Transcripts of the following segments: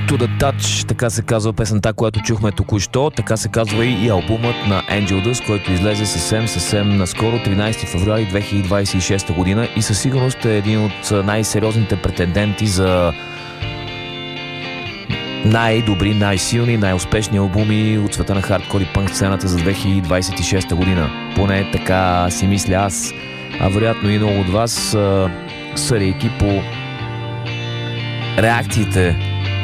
to the Touch, така се казва песента, която чухме току-що, така се казва и албумът на Angel Dust, който излезе съвсем наскоро, 13 февруари 2026 година и със сигурност е един от най-сериозните претенденти за най-добри, най-силни, най-успешни албуми от света на хардкор и пънк сцената за 2026 година. Поне така си мисля аз, а вероятно и много от вас, съдейки по реакциите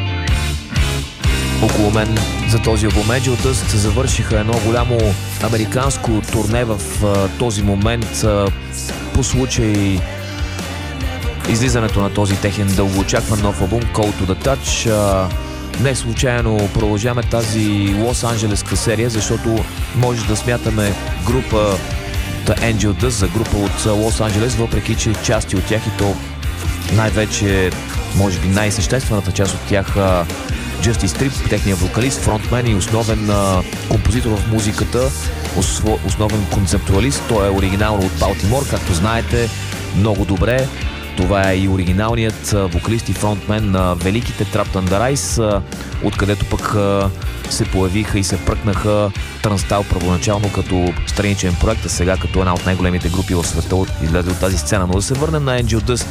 около мен за този албум. Angel Dust завършиха едно голямо американско турне в този момент по случай излизането на този техен дългоочакван нов албум Call to the Touch. Не случайно продължаваме тази лос-анджелеска серия, защото може да смятаме група Angel Dust за група от Лос-Анджелес, въпреки че части от тях и то най-вече, може би най-съществената част от тях, Justice Strip, техният вокалист, фронтмен и основен композитор в музиката, основен концептуалист. Той е оригинално от Балтимор, както знаете много добре. Това е и оригиналният вокалист и фронтмен на великите Trapped Under Ice, откъдето пък се появиха и се пръкнаха Turnstile първоначално като страничен проект, а сега като една от най-големите групи в света излезе от тази сцена. Но да се върнем на Angel Dust.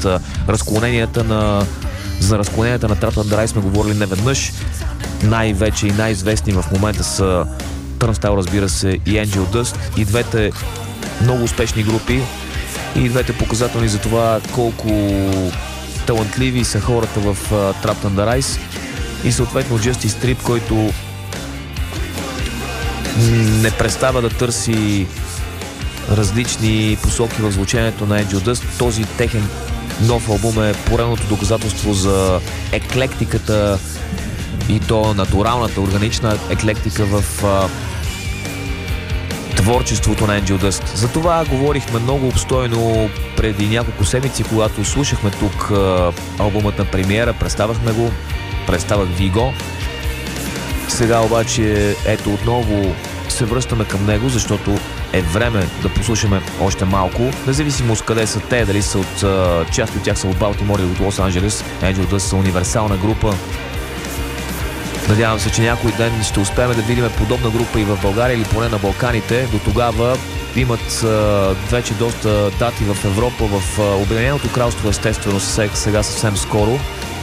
За разклоненията на Trapped Under Ice сме говорили неведнъж. Най-вече и най-известни в момента са Turnstile, разбира се, и Angel Dust. И двете много успешни групи, и двете показателни за това колко талантливи са хората в Trapped Under Ice. И съответно Justice Strip, който не престава да търси различни посоки в звучението на Angel Dust. Този техен нов албум е поредното доказателство за еклектиката, и то натуралната, органична еклектика в творчеството на Angel Dust. За това говорихме много обстойно преди няколко седмици, когато слушахме тук албумът на премиера, представях ви го. Сега обаче ето отново се връщаме към него, защото е време да послушаме още малко. Независимо с къде са те, дали са от части от тях са от Балтимор или от Лос-Анджелес, Angel Dust са универсална група. Надявам се, че някой ден ще успеем да видим подобна група и в България или поне на Балканите. До тогава имат вече доста дати в Европа, в Обединеното кралство, естествено сега съвсем скоро.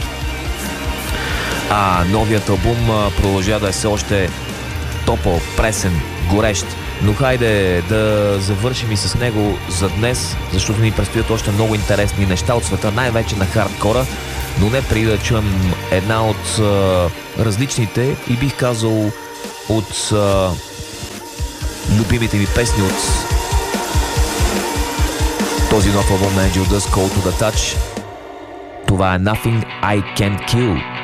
А новият албум продължава да е все още топъл, пресен, горещ. Но хайде да завършим и с него за днес, защото ни предстоят още много интересни неща от света, най-вече на хардкора, но не преди да чуем една от различните и бих казал от любимите ми песни от този нов албум на Angel Dust, Call to the Touch. Това е Nothing I Can't Kill.